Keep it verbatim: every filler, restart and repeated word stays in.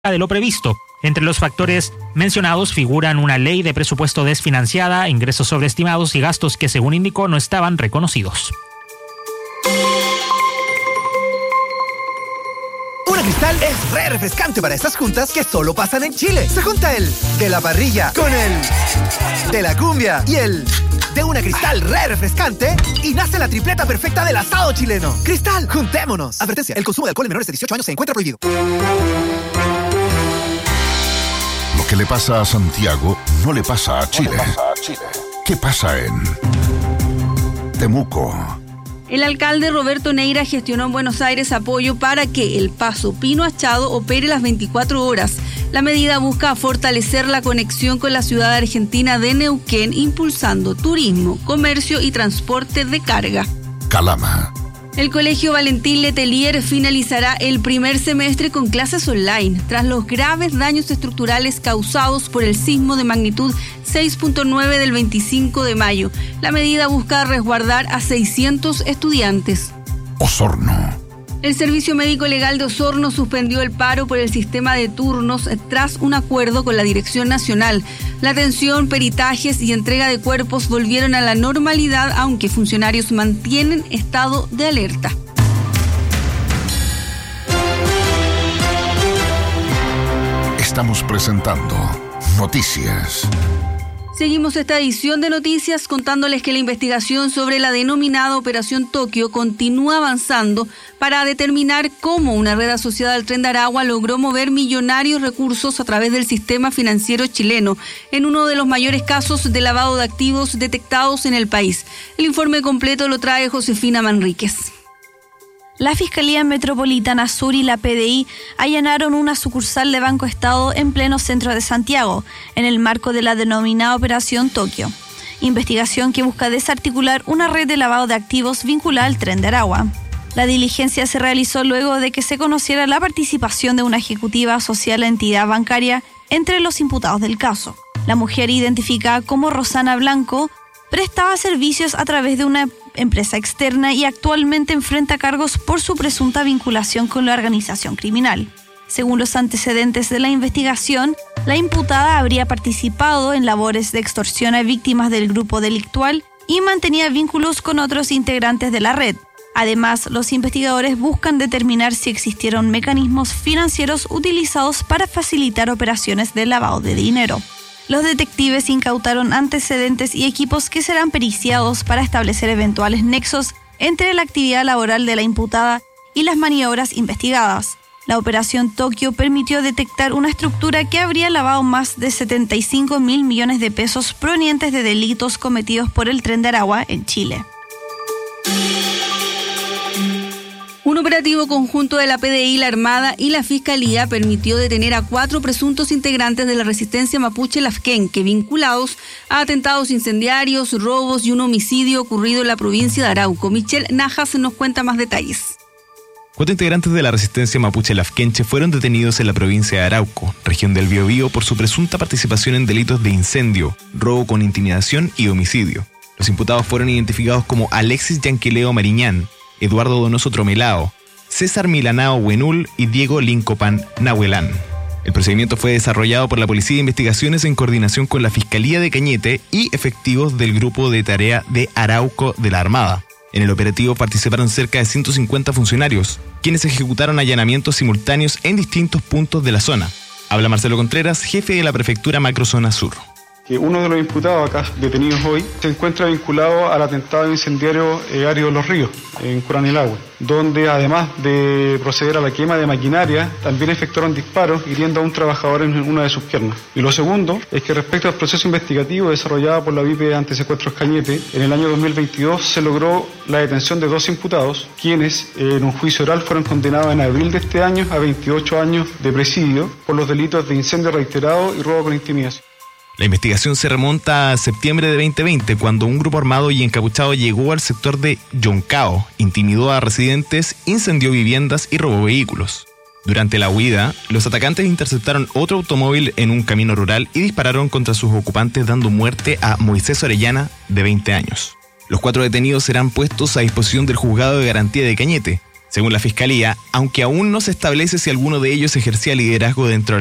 de lo previsto. Entre los factores mencionados figuran una ley de presupuesto desfinanciada, ingresos sobreestimados y gastos que, según indicó, no estaban reconocidos. Una Cristal es re refrescante para estas juntas que solo pasan en Chile. Se junta el de la parrilla con el de la cumbia y el de una Cristal re refrescante y nace la tripleta perfecta del asado chileno. Cristal, juntémonos. Advertencia, el consumo de alcohol en menores de dieciocho años se encuentra prohibido. Lo que le pasa a Santiago no le pasa a Chile. No le pasa a Chile. ¿Qué pasa en Temuco? El alcalde Roberto Neira gestionó en Buenos Aires apoyo para que el paso Pino Achado opere las veinticuatro horas. La medida busca fortalecer la conexión con la ciudad argentina de Neuquén, impulsando turismo, comercio y transporte de carga. Calama. El Colegio Valentín Letelier finalizará el primer semestre con clases online, tras los graves daños estructurales causados por el sismo de magnitud seis punto nueve del veinticinco de mayo. La medida busca resguardar a seiscientos estudiantes. Osorno. El Servicio Médico Legal de Osorno suspendió el paro por el sistema de turnos tras un acuerdo con la Dirección Nacional. La atención, peritajes y entrega de cuerpos volvieron a la normalidad, aunque funcionarios mantienen estado de alerta. Estamos presentando Noticias. Seguimos esta edición de noticias contándoles que la investigación sobre la denominada Operación Tokio continúa avanzando para determinar cómo una red asociada al Tren de Aragua logró mover millonarios recursos a través del sistema financiero chileno en uno de los mayores casos de lavado de activos detectados en el país. El informe completo lo trae Josefina Manríquez. La Fiscalía Metropolitana Sur y la P D I allanaron una sucursal de Banco Estado en pleno centro de Santiago, en el marco de la denominada Operación Tokio. Investigación que busca desarticular una red de lavado de activos vinculada al Tren de Aragua. La diligencia se realizó luego de que se conociera la participación de una ejecutiva asociada a la entidad bancaria entre los imputados del caso. La mujer, identificada como Rosana Blanco, prestaba servicios a través de una empresa externa y actualmente enfrenta cargos por su presunta vinculación con la organización criminal. Según los antecedentes de la investigación, la imputada habría participado en labores de extorsión a víctimas del grupo delictual y mantenía vínculos con otros integrantes de la red. Además, los investigadores buscan determinar si existieron mecanismos financieros utilizados para facilitar operaciones de lavado de dinero. Los detectives incautaron antecedentes y equipos que serán periciados para establecer eventuales nexos entre la actividad laboral de la imputada y las maniobras investigadas. La Operación Tokio permitió detectar una estructura que habría lavado más de setenta y cinco mil millones de pesos provenientes de delitos cometidos por el Tren de Aragua en Chile. Un operativo conjunto de la P D I, la Armada y la Fiscalía permitió detener a cuatro presuntos integrantes de la resistencia mapuche Lafkenque, vinculados a atentados incendiarios, robos y un homicidio ocurrido en la provincia de Arauco. Michelle Najas nos cuenta más detalles. Cuatro integrantes de la resistencia mapuche Lafkenche fueron detenidos en la provincia de Arauco, región del Biobío, por su presunta participación en delitos de incendio, robo con intimidación y homicidio. Los imputados fueron identificados como Alexis Yanquileo Mariñán, Eduardo Donoso Tromelao, César Milanao Huenul y Diego Lincopan Nahuelán. El procedimiento fue desarrollado por la Policía de Investigaciones en coordinación con la Fiscalía de Cañete y efectivos del Grupo de Tarea de Arauco de la Armada. En el operativo participaron cerca de ciento cincuenta funcionarios, quienes ejecutaron allanamientos simultáneos en distintos puntos de la zona. Habla Marcelo Contreras, jefe de la Prefectura Macrozona Sur. Que uno de los imputados acá detenidos hoy se encuentra vinculado al atentado incendiario eh, Árido de los Ríos, en Curanilahue, donde además de proceder a la quema de maquinaria, también efectuaron disparos hiriendo a un trabajador en una de sus piernas. Y lo segundo es que respecto al proceso investigativo desarrollado por la V I P Antisecuestros Cañete, en el año dos mil veintidós se logró la detención de dos imputados, quienes eh, en un juicio oral fueron condenados en abril de este año a veintiocho años de presidio por los delitos de incendio reiterado y robo con intimidación. La investigación se remonta a septiembre de veinte veinte, cuando un grupo armado y encapuchado llegó al sector de Yoncao, intimidó a residentes, incendió viviendas y robó vehículos. Durante la huida, los atacantes interceptaron otro automóvil en un camino rural y dispararon contra sus ocupantes, dando muerte a Moisés Orellana, de veinte años. Los cuatro detenidos serán puestos a disposición del Juzgado de Garantía de Cañete. Según la Fiscalía, aunque aún no se establece si alguno de ellos ejercía liderazgo dentro de